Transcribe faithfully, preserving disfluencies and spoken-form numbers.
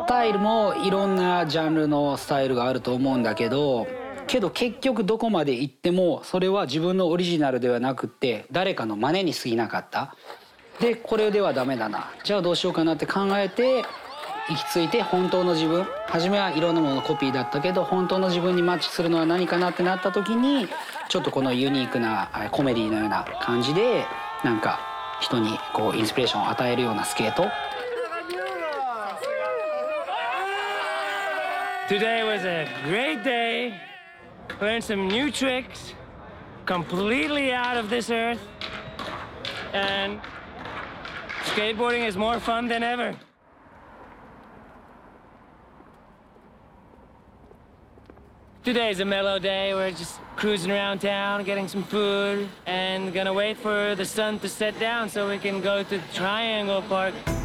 タイルもいろんなジャンルのスタイルがあると思うんだけどけど結局どこまで行ってもそれは自分のオリジナルではなくって誰かの真似に過ぎなかった。でこれではダメだなじゃあどうしようかなって考えて行き着いて本当の自分初めはいろんなもののコピーだったけど本当の自分にマッチするのは何かなってなった時にちょっとこのユニークなコメディのような感じでなんか人にこうインスピレーションを与えるようなスケート。 Today was a great day. Learned some new tricks, completely out of this earth, and skateboarding is more fun than ever. Today's a mellow day. We're just cruising around town, getting some food, and gonna wait for the sun to set down so we can go to Triangle Park.